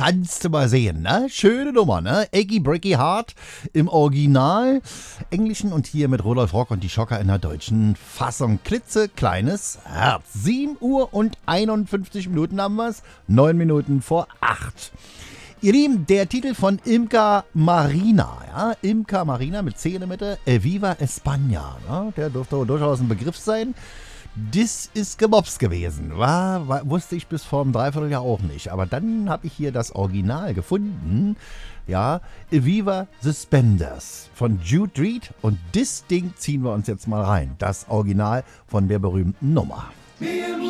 kannst du mal sehen, ne? Schöne Nummer, ne? Achy Breaky Heart im Original Englischen und hier mit Rudolf Rock und die Schocker in der deutschen Fassung. Klitzekleines Herz. 7 Uhr und 51 Minuten haben wir es. 9 Minuten vor 8. Ihr Lieben, der Titel von Imca Marina, ja, Imca Marina mit C in der Mitte, Viva España, ne? Der dürfte durchaus ein Begriff sein. Das ist gemobst gewesen, wusste ich bis vor einem Dreivierteljahr auch nicht. Aber dann habe ich hier das Original gefunden, ja, Viva Suspenders von Jude Reed. Und das Ding ziehen wir uns jetzt mal rein, das Original von der berühmten Nummer.